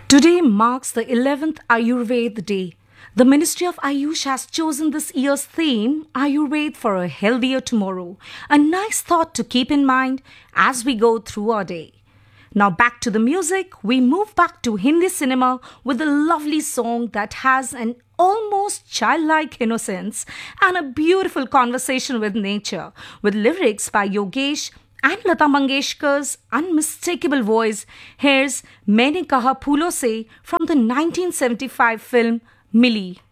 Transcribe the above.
Today marks the 11th Ayurveda Day. The Ministry of Ayush has chosen this year's theme, Ayurveda for a healthier tomorrow. A nice thought to keep in mind as we go through our day. Now back to the music, we move back to Hindi cinema with a lovely song that has an almost childlike innocence and a beautiful conversation with nature, with lyrics by Yogesh and Lata Mangeshkar's unmistakable voice. Here's Maine Kaha Phoolon Se from the 1975 film Milli.